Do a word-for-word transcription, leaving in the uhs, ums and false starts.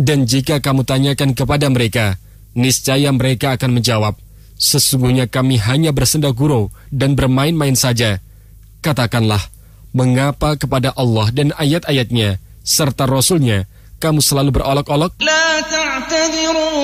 Dan jika kamu tanyakan kepada mereka, niscaya mereka akan menjawab, sesungguhnya kami hanya bersenda gurau dan bermain-main saja. Katakanlah, mengapa kepada Allah dan ayat-ayatnya serta Rasulnya kamu selalu berolok-olok?